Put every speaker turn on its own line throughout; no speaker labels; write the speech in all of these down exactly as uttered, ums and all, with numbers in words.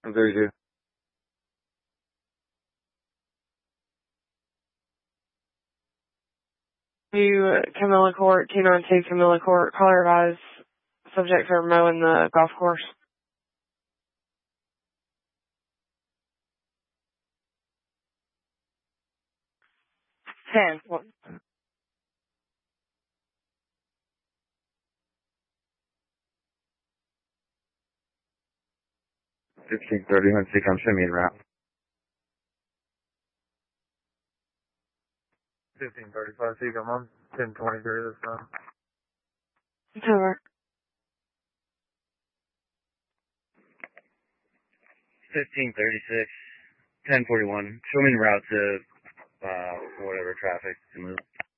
thirty-two.
To Camilla Court, two ninety-two Camilla Court, caller advised, subjects are mowing the golf course. ten.
fifteen thirty, let's see, come show me en route.
fifteen thirty-five, see, come on. ten twenty-three this time.
It's over.
fifteen thirty-six, ten forty-one. Show me en route to, uh, whatever traffic to move.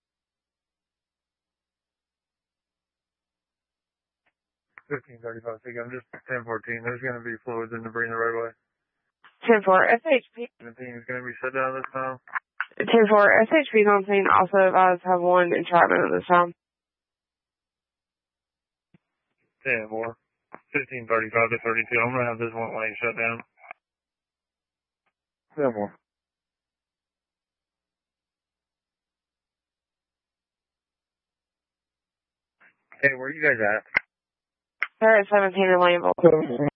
fifteen thirty-five, see, I'm just ten fourteen. There's going to be fluids and debris in the roadway.
ten four, S H P.
And the team is going to be shut down this time.
ten four, S H P's on scene, also advised have one entrapment at this time.
ten four. fifteen thirty-five to thirty-two. I'm going to have this one lane shut down.
ten more. Hey, where are you guys at?
They're at seventeen in Lanville.